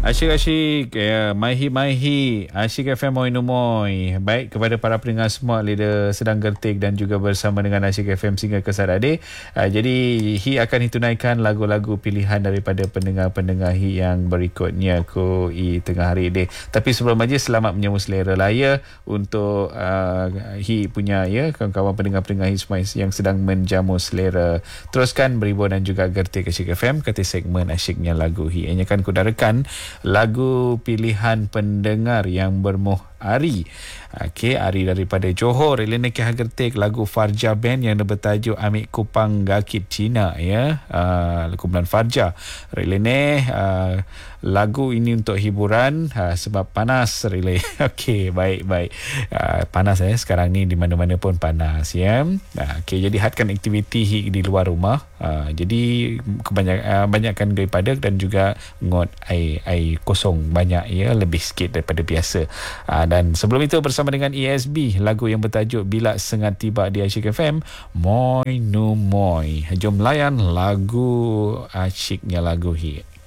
Asyik-asyik Maihi Asyik FM Moi Numoy. Baik kepada para pendengar semua, lidah sedang gertik dan juga bersama dengan Asyik FM sehingga ke Sarade. Jadi Hi akan ditunaikan lagu-lagu pilihan daripada pendengar-pendengar Hi yang berikutnya ko i tengah hari ini. Tapi sebelum aja, selamat menyambut selera raya untuk Hi punya kawan-kawan pendengar-pendengar Hi semua yang sedang menjamu selera. Teruskan berhibur dan juga gertik Asyik FM kata segmen Asyiknya Lagu Hi. Ini akan kudarakan lagu pilihan pendengar yang bermuh Ari. Okey, Ari daripada Johor. Relene Kih Gertik lagu Farja Band yang bertajuk Amik Kupang Gakit Cina kumpulan Farja. Relene lagu ini untuk hiburan sebab panas Relene. Okey, baik. Panas sekarang ni di mana-mana pun panas okey, jadi hadkan aktiviti di luar rumah. Jadi banyakkan daripada dan juga ngot air kosong banyak lebih sikit daripada biasa. Dan sebelum itu bersama dengan ESB, lagu yang bertajuk Bila Sengat Tiba di Asyik FM, Moi Nu Moi. Jom layan lagu Asyiknya Lagu Hi.